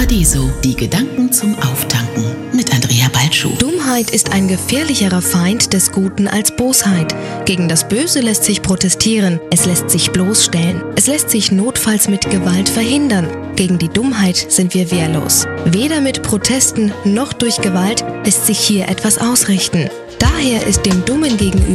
Paradiso, die Gedanken zum Auftanken mit Andrea Balschuh. Dummheit ist ein gefährlicherer Feind des Guten als Bosheit. Gegen das Böse lässt sich protestieren, es lässt sich bloßstellen. Es lässt sich notfalls mit Gewalt verhindern. Gegen die Dummheit sind wir wehrlos. Weder mit Protesten noch durch Gewalt lässt sich hier etwas ausrichten. Daher ist dem Dummen gegenüber